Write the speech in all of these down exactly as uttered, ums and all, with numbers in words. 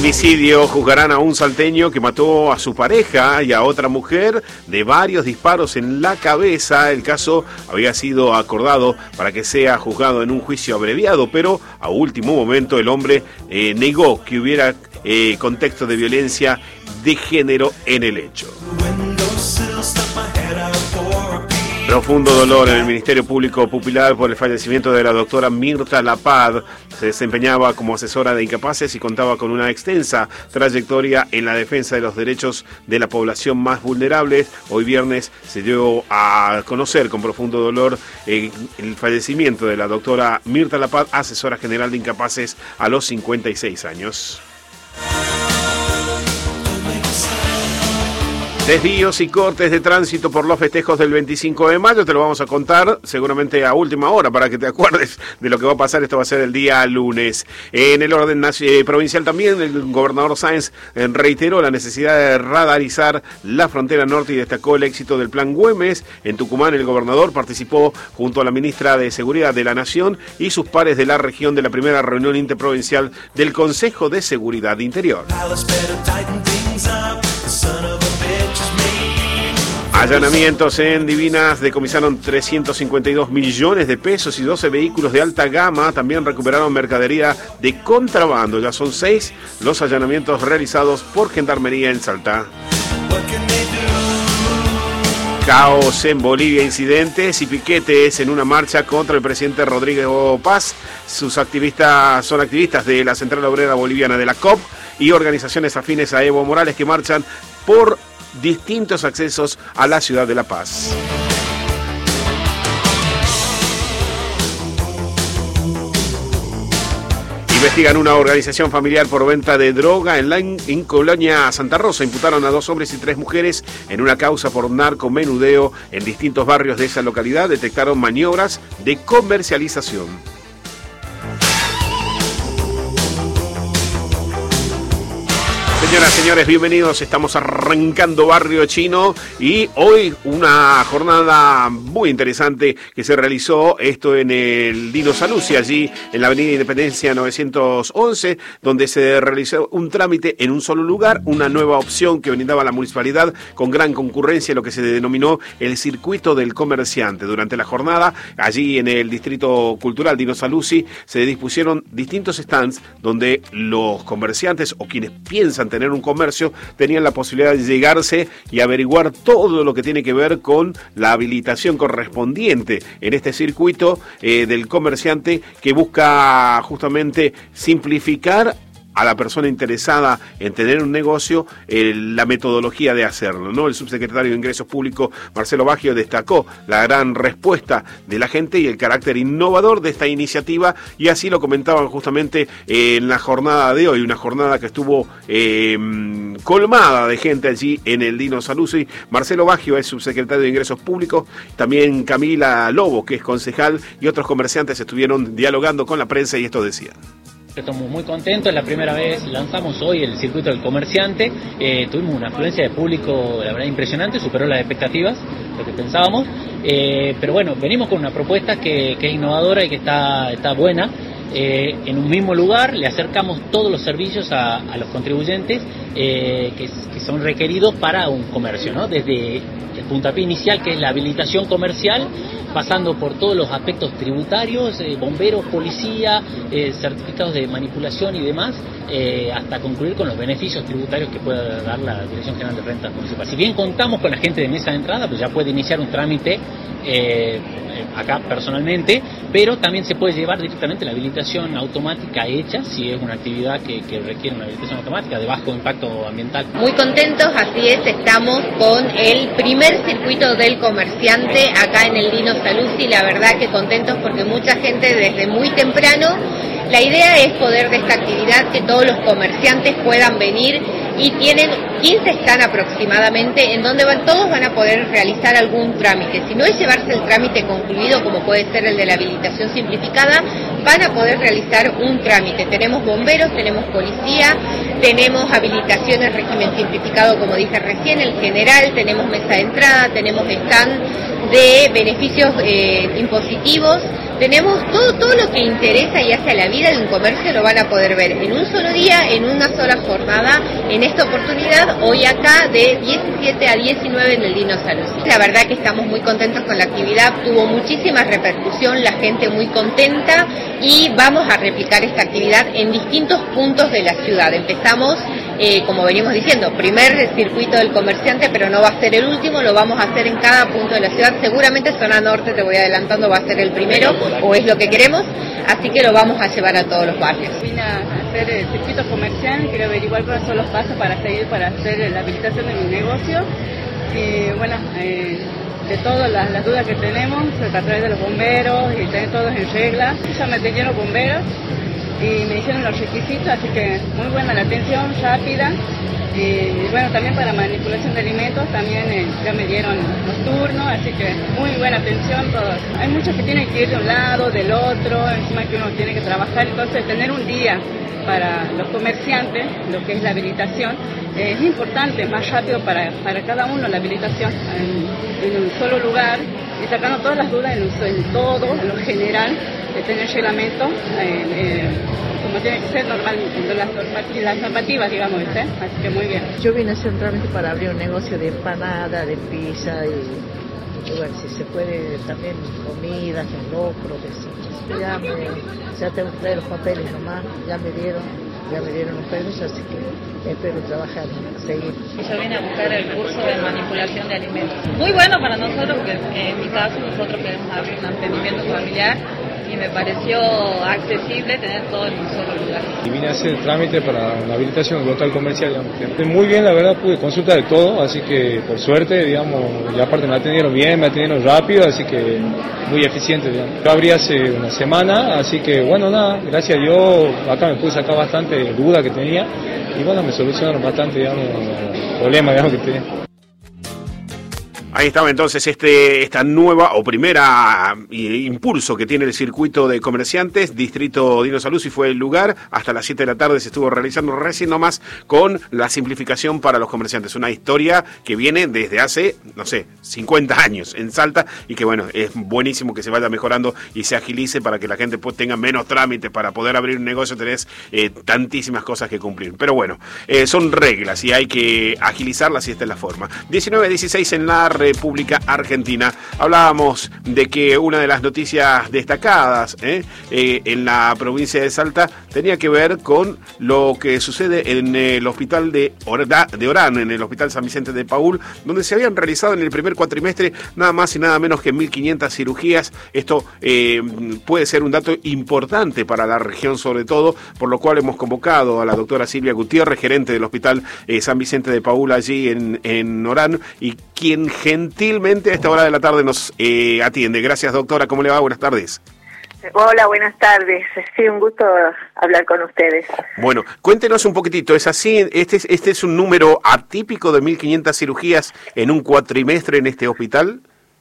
Femicidio, juzgarán a un salteño que mató a su pareja y a otra mujer de varios disparos en la cabeza. El caso había sido acordado para que sea juzgado en un juicio abreviado, pero a último momento el hombre eh, negó que hubiera eh, contexto de violencia de género en el hecho. Profundo dolor en el Ministerio Público Popular por el fallecimiento de la doctora Mirta Lapad. Se desempeñaba como asesora de incapaces y contaba con una extensa trayectoria en la defensa de los derechos de la población más vulnerable. Hoy viernes se dio a conocer con profundo dolor eh, el fallecimiento de la doctora Mirta Lapad, asesora general de incapaces a los cincuenta y seis años. Desvíos y cortes de tránsito por los festejos del veinticinco de mayo, te lo vamos a contar seguramente a última hora para que te acuerdes de lo que va a pasar. Esto va a ser el día lunes. En el orden eh, provincial también, el gobernador Sáenz eh, reiteró la necesidad de radarizar la frontera norte y destacó el éxito del Plan Güemes. En Tucumán, el gobernador participó junto a la ministra de Seguridad de la Nación y sus pares de la región de la primera reunión interprovincial del Consejo de Seguridad Interior. Allanamientos en Divinas decomisaron trescientos cincuenta y dos millones de pesos y doce vehículos de alta gama. También recuperaron mercadería de contrabando. Ya son seis los allanamientos realizados por Gendarmería en Salta. Caos en Bolivia, incidentes y piquetes en una marcha contra el presidente Rodrigo Paz. Sus activistas son activistas de la Central Obrera Boliviana de la C O P y organizaciones afines a Evo Morales que marchan por distintos accesos a la ciudad de La Paz. Investigan una organización familiar por venta de droga en la en Colonia Santa Rosa. Imputaron a dos hombres y tres mujeres en una causa por narcomenudeo en distintos barrios de esa localidad. Detectaron maniobras de comercialización. Señoras, señores, bienvenidos. Estamos arrancando Barrio Chino y hoy una jornada muy interesante que se realizó, esto en el Dino Saluzzi, allí en la Avenida Independencia novecientos once, donde se realizó un trámite en un solo lugar, una nueva opción que brindaba la municipalidad con gran concurrencia, lo que se denominó el circuito del comerciante. Durante la jornada, allí en el Distrito Cultural Dino Saluzzi, se dispusieron distintos stands donde los comerciantes o quienes piensan tener un comercio tenían la posibilidad de llegarse y averiguar todo lo que tiene que ver con la habilitación correspondiente en este circuito eh, del comerciante, que busca justamente simplificar a la persona interesada en tener un negocio eh, la metodología de hacerlo, ¿no? El subsecretario de Ingresos Públicos, Marcelo Baggio, destacó la gran respuesta de la gente y el carácter innovador de esta iniciativa, y así lo comentaban justamente eh, en la jornada de hoy, una jornada que estuvo eh, colmada de gente allí en el Dino Saluzzi. Marcelo Baggio es subsecretario de Ingresos Públicos, también Camila Lobo, que es concejal, y otros comerciantes estuvieron dialogando con la prensa y esto decían. Estamos muy contentos, es la primera vez, lanzamos hoy el circuito del comerciante, eh, tuvimos una afluencia de público, la verdad, impresionante, superó las expectativas, lo que pensábamos, eh, pero bueno, venimos con una propuesta que, que es innovadora y que está, está buena. Eh, en un mismo lugar le acercamos todos los servicios a, a los contribuyentes eh, que, que son requeridos para un comercio, ¿no? Desde el puntapié inicial, que es la habilitación comercial, pasando por todos los aspectos tributarios, eh, bomberos, policía, eh, certificados de manipulación y demás, eh, hasta concluir con los beneficios tributarios que pueda dar la Dirección General de Rentas Municipal. Si bien contamos con la gente de mesa de entrada, pues ya puede iniciar un trámite eh, acá personalmente, pero también se puede llevar directamente la habilitación automática hecha, si es una actividad que, que requiere una habilitación automática de bajo impacto ambiental. Muy contentos, así es, estamos con el primer circuito del comerciante acá en el Dino Saluzzi, la verdad que contentos porque mucha gente desde muy temprano, la idea es poder de esta actividad que todos los comerciantes puedan venir, y tienen quince están aproximadamente en donde van, todos van a poder realizar algún trámite. Si no es llevarse el trámite concluido, como puede ser el de la habilitación simplificada, van a poder realizar un trámite. Tenemos bomberos, tenemos policía, tenemos habilitación en régimen simplificado, como dije recién, el general, tenemos mesa de entrada, tenemos stand de beneficios eh, impositivos, tenemos todo, todo lo que interesa y hace a la vida de un comercio lo van a poder ver en un solo día, en una sola jornada, en esta oportunidad, hoy acá de diecisiete a diecinueve en el Dino Saluzzi. La verdad que estamos muy contentos con la actividad, tuvo muchísima repercusión, la gente muy contenta y vamos a replicar esta actividad en distintos puntos de la ciudad. Empezamos, eh, como venimos diciendo, primer circuito del comerciante, pero no va a ser el último, lo vamos a hacer en cada punto de la ciudad. Seguramente zona norte, te voy adelantando, va a ser el primero, o es lo que queremos, así que lo vamos a llevar a todos los barrios. Vine a hacer el circuito comercial, quiero averiguar cuáles son los pasos para seguir para hacer la habilitación de mi negocio. Y bueno, eh, de todas las, las dudas que tenemos, a través de los bomberos y tener todos en regla. Ya me atendieron los bomberos y me hicieron los requisitos, así que muy buena la atención, rápida. Y bueno, también para manipulación de alimentos también eh, ya me dieron los turnos, así que muy buena atención todos. Hay muchos que tienen que ir de un lado, del otro, encima que uno tiene que trabajar, entonces tener un día para los comerciantes, lo que es la habilitación, eh, es importante, más rápido para, para cada uno la habilitación en, en un solo lugar y sacando todas las dudas en, en todo, en lo general, de tener reglamento. Eh, eh, como tiene que ser normal, las, las normativas, digamos, ¿eh? Así que muy bien. Yo vine a hacer un trámite para abrir un negocio de empanada, de pizza y, y bueno, si se puede también comidas, en locro, de eso. Ya, me, ya tengo que traer los papeles nomás, ya me dieron, ya me dieron los permisos, así que espero trabajar, seguir. Yo vine a buscar el curso de manipulación de alimentos. Muy bueno para nosotros, porque en mi caso nosotros queremos abrir un emprendimiento familiar y me pareció accesible tener todo en un solo lugar. Y vine a hacer el trámite para la habilitación del local comercial, digamos. Muy bien, la verdad, pude consultar de todo, así que por suerte, digamos, y aparte me atendieron bien, me atendieron rápido, así que muy eficiente, digamos. Yo abrí hace una semana, así que bueno, nada, gracias a Dios, acá me pude sacar bastante duda que tenía y bueno, me solucionaron bastante, digamos, problemas, digamos, que tenía. Ahí estaba entonces este esta nueva o primera impulso que tiene el circuito de comerciantes. Distrito Dino Saluzzi fue el lugar. Hasta las siete de la tarde se estuvo realizando recién nomás con la simplificación para los comerciantes. Una historia que viene desde hace, no sé, cincuenta años en Salta y que bueno, es buenísimo que se vaya mejorando y se agilice para que la gente pues tenga menos trámites para poder abrir un negocio. Tenés eh, tantísimas cosas que cumplir. Pero bueno, eh, son reglas y hay que agilizarlas y esta es la forma. diecinueve a dieciséis en la República Argentina. Hablábamos de que una de las noticias destacadas ¿eh? Eh, en la provincia de Salta tenía que ver con lo que sucede en el hospital de, Orda, de Orán, en el hospital San Vicente de Paúl, donde se habían realizado en el primer cuatrimestre nada más y nada menos que mil quinientas cirugías. Esto eh, puede ser un dato importante para la región sobre todo, por lo cual hemos convocado a la doctora Silvia Gutiérrez, gerente del hospital eh, San Vicente de Paúl allí en, en Orán, y quien gentilmente a esta hora de la tarde nos eh, atiende. Gracias, doctora. ¿Cómo le va? Buenas tardes. Hola, buenas tardes. Sí, un gusto hablar con ustedes. Bueno, cuéntenos un poquitito. ¿Es así? ¿Este es, este es un número atípico de mil quinientas cirugías en un cuatrimestre en este hospital?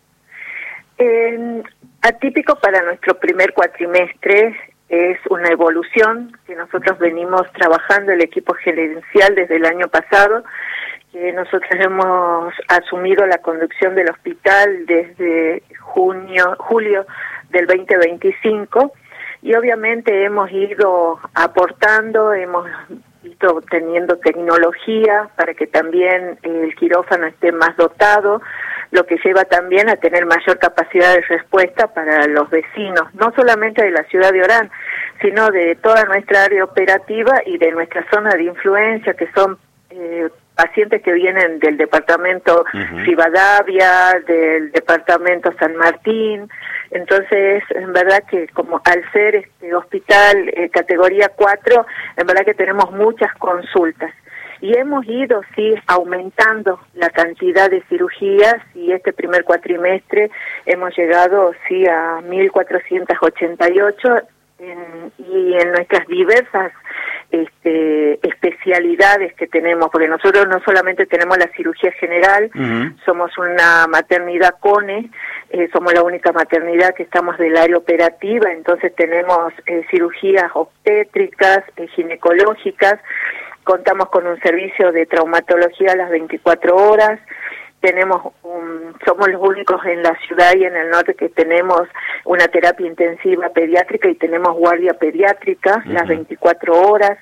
Eh, atípico para nuestro primer cuatrimestre. Es una evolución que nosotros venimos trabajando, el equipo gerencial, desde el año pasado, que nosotros hemos asumido la conducción del hospital desde junio, julio del veinte veinticinco, y obviamente hemos ido aportando, hemos ido teniendo tecnología para que también el quirófano esté más dotado, lo que lleva también a tener mayor capacidad de respuesta para los vecinos, no solamente de la ciudad de Orán, sino de toda nuestra área operativa y de nuestra zona de influencia, que son eh, pacientes que vienen del departamento uh-huh. Rivadavia, del departamento San Martín. Entonces, en verdad que como al ser este hospital eh, categoría cuatro, en verdad que tenemos muchas consultas. Y hemos ido, sí, aumentando la cantidad de cirugías, y este primer cuatrimestre hemos llegado, sí, a mil cuatrocientas ochenta y ocho, en, y en nuestras diversas este, especialidades que tenemos, porque nosotros no solamente tenemos la cirugía general, uh-huh. somos una maternidad CONE, eh, somos la única maternidad que estamos del área operativa, entonces tenemos eh, cirugías obstétricas, eh, ginecológicas, contamos con un servicio de traumatología a las veinticuatro horas, tenemos un, somos los únicos en la ciudad y en el norte que tenemos una terapia intensiva pediátrica y tenemos guardia pediátrica uh-huh. las veinticuatro horas.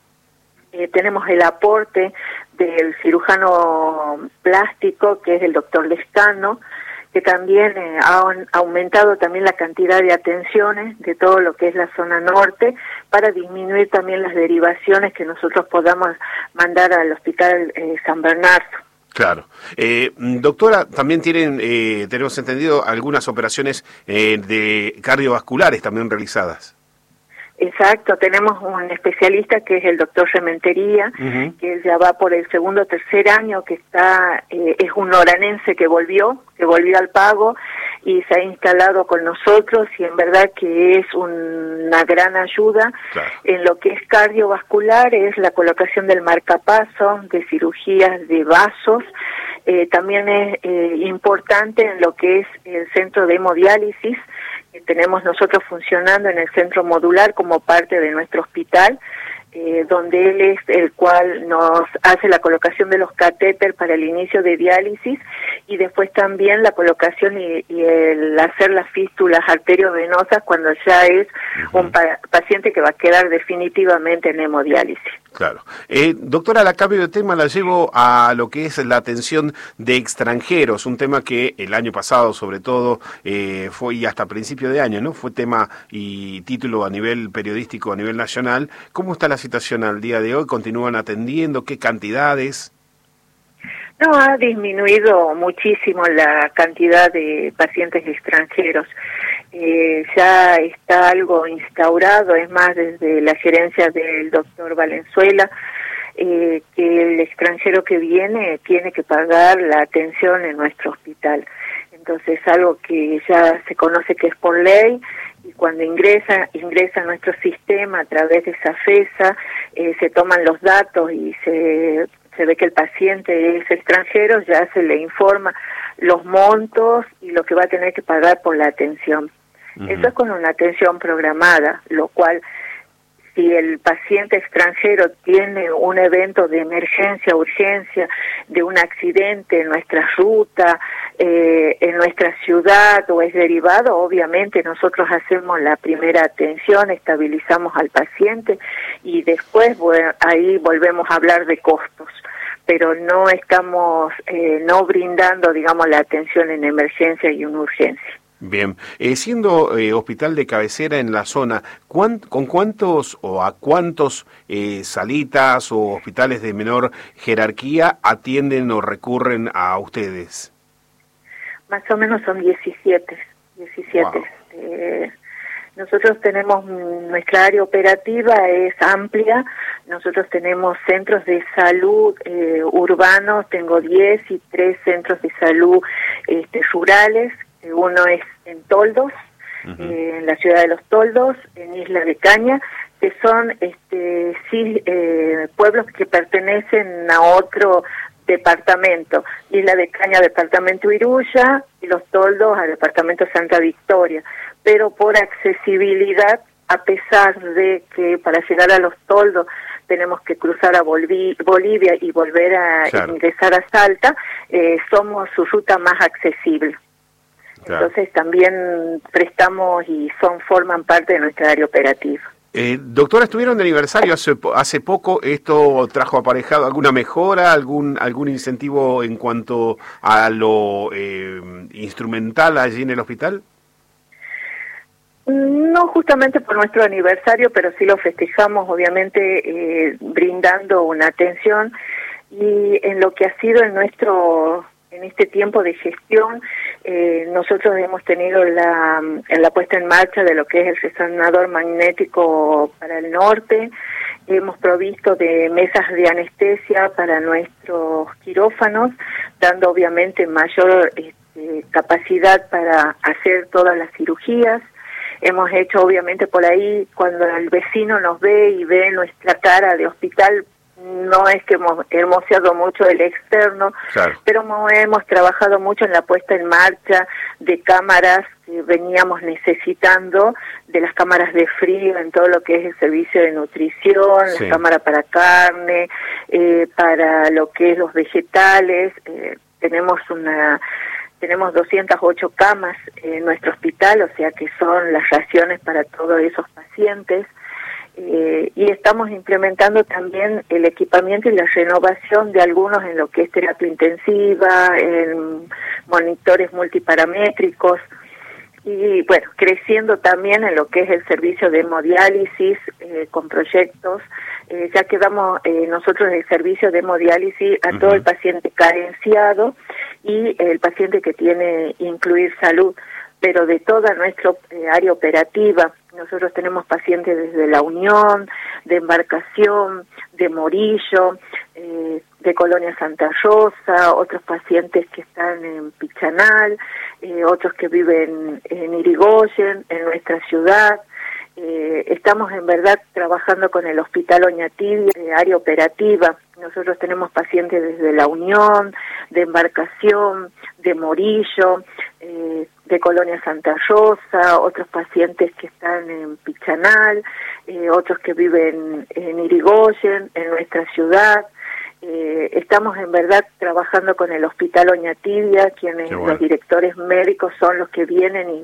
Eh, tenemos el aporte del cirujano plástico, que es el doctor Lescano, que también eh, ha aumentado también la cantidad de atenciones de todo lo que es la zona norte para disminuir también las derivaciones que nosotros podamos mandar al hospital eh, San Bernardo. Claro. Eh, doctora, también tienen, eh, tenemos entendido, algunas operaciones eh, de cardiovasculares también realizadas. Exacto, tenemos un especialista que es el doctor Rementería, uh-huh. que ya va por el segundo o tercer año, que está, eh, es un oranense que volvió, que volvió al pago y se ha instalado con nosotros y en verdad que es un, una gran ayuda. Claro. En lo que es cardiovascular es la colocación del marcapaso, de cirugías de vasos, eh, también es eh, importante en lo que es el centro de hemodiálisis, que tenemos nosotros funcionando en el centro modular como parte de nuestro hospital, eh, donde él es el cual nos hace la colocación de los catéteres para el inicio de diálisis y después también la colocación y, y el hacer las fístulas arteriovenosas cuando ya es uh-huh. un pa- paciente que va a quedar definitivamente en hemodiálisis. Claro. Eh, doctora, la cambio de tema la llevo a lo que es la atención de extranjeros, un tema que el año pasado sobre todo eh, fue y hasta principio de año, ¿no? Fue tema y título a nivel periodístico, a nivel nacional. ¿Cómo está la situación al día de hoy? ¿Continúan atendiendo? ¿Qué cantidades? No, ha disminuido muchísimo la cantidad de pacientes extranjeros. Eh, ya está algo instaurado, es más, desde la gerencia del doctor Valenzuela, eh, que el extranjero que viene tiene que pagar la atención en nuestro hospital. Entonces, algo que ya se conoce que es por ley, y cuando ingresa, ingresa a nuestro sistema a través de esa FESA, eh, se toman los datos y se... se ve que el paciente es extranjero, ya se le informa los montos y lo que va a tener que pagar por la atención. Uh-huh. Eso es con una atención programada, lo cual, si el paciente extranjero tiene un evento de emergencia, urgencia, de un accidente en nuestra ruta, eh, en nuestra ciudad o es derivado, obviamente nosotros hacemos la primera atención, estabilizamos al paciente y después bueno, ahí volvemos a hablar de costos, pero no estamos eh, no brindando, digamos, la atención en emergencia y en urgencia. Bien, eh, siendo eh, hospital de cabecera en la zona, ¿cuán, ¿con cuántos o a cuántos eh, salitas o hospitales de menor jerarquía atienden o recurren a ustedes? Más o menos son diecisiete. diecisiete. Wow. Eh, nosotros tenemos, nuestra área operativa es amplia, nosotros tenemos centros de salud eh, urbanos, tengo diez y tres centros de salud este, rurales. Uno es en Toldos, uh-huh. eh, en la ciudad de Los Toldos, en Isla de Caña, que son este sí eh, pueblos que pertenecen a otro departamento. Isla de Caña, departamento Iruya, y Los Toldos al departamento Santa Victoria. Pero por accesibilidad, a pesar de que para llegar a Los Toldos tenemos que cruzar a Bolí- Bolivia y volver a claro. ingresar a Salta, eh, somos su ruta más accesible. Claro. Entonces también prestamos y son forman parte de nuestra área operativa. Eh, doctora, estuvieron de aniversario hace hace poco. ¿Esto trajo aparejado alguna mejora, algún algún incentivo en cuanto a lo eh, instrumental allí en el hospital? No justamente por nuestro aniversario, pero sí lo festejamos, obviamente, eh, brindando una atención y en lo que ha sido en nuestro en este tiempo de gestión, eh, nosotros hemos tenido la, en la puesta en marcha de lo que es el resonador magnético para el norte, hemos provisto de mesas de anestesia para nuestros quirófanos, dando obviamente mayor este, capacidad para hacer todas las cirugías. Hemos hecho obviamente por ahí, cuando el vecino nos ve y ve nuestra cara de hospital, no es que hemos hermoseado mucho el externo, claro. pero hemos, hemos trabajado mucho en la puesta en marcha de cámaras que veníamos necesitando, de las cámaras de frío en todo lo que es el servicio de nutrición, sí. la cámara para carne, eh, para lo que es los vegetales, eh, tenemos una tenemos doscientas ocho camas en nuestro hospital, o sea que son las raciones para todos esos pacientes. Eh, y estamos implementando también el equipamiento y la renovación de algunos en lo que es terapia intensiva, en monitores multiparamétricos, y bueno, creciendo también en lo que es el servicio de hemodiálisis eh, con proyectos, eh, ya que damos eh, nosotros el servicio de hemodiálisis a uh-huh. todo el paciente carenciado y el paciente que tiene incluir salud, pero de toda nuestra eh, área operativa. Nosotros tenemos pacientes desde La Unión, de Embarcación, de Morillo, eh, de Colonia Santa Rosa, otros pacientes que están en Pichanal, eh, otros que viven en Irigoyen, en nuestra ciudad. Eh, estamos en verdad trabajando con el Hospital Oñativi, eh, área operativa. Nosotros tenemos pacientes desde La Unión, de Embarcación, de Morillo, eh, de Colonia Santa Rosa, otros pacientes que están en Pichanal, eh, otros que viven en Irigoyen, en nuestra ciudad. Eh, estamos en verdad trabajando con el Hospital Oñativia, quienes bueno. los directores médicos son los que vienen y